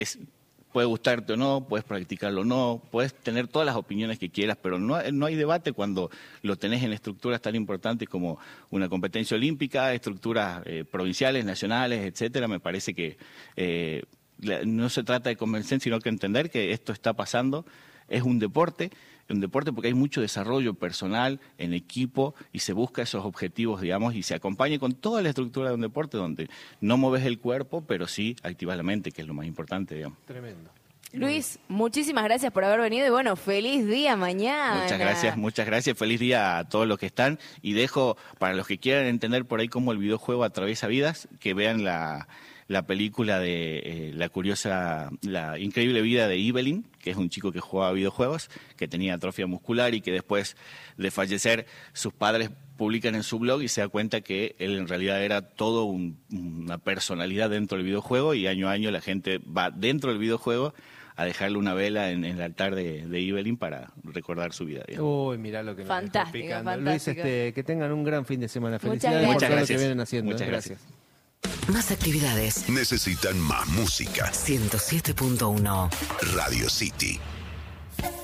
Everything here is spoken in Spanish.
puede gustarte o no, puedes practicarlo o no, puedes tener todas las opiniones que quieras, pero no hay debate cuando lo tenés en estructuras tan importantes como una competencia olímpica, estructuras provinciales, nacionales, etcétera. Me parece que no se trata de convencer, sino que entender que esto está pasando. Es un deporte porque hay mucho desarrollo personal en equipo y se busca esos objetivos, digamos, y se acompaña con toda la estructura de un deporte donde no mueves el cuerpo, pero sí activas la mente, que es lo más importante, digamos. Tremendo. Luis, muchísimas gracias por haber venido y bueno, feliz día mañana. Muchas gracias, feliz día a todos los que están y dejo para los que quieran entender por ahí cómo el videojuego atraviesa vidas, que vean la película de la increíble vida de Evelyn, que es un chico que jugaba videojuegos, que tenía atrofia muscular y que después de fallecer sus padres publican en su blog y se da cuenta que él en realidad era todo una personalidad dentro del videojuego y año a año la gente va dentro del videojuego a dejarle una vela en el altar de Evelyn para recordar su vida. Uy, mirá lo que nos está picando. Luis, que tengan un gran fin de semana. Felicidades por todo lo que vienen haciendo. Muchas gracias. Más actividades. Necesitan más música. 107.1 Radio City.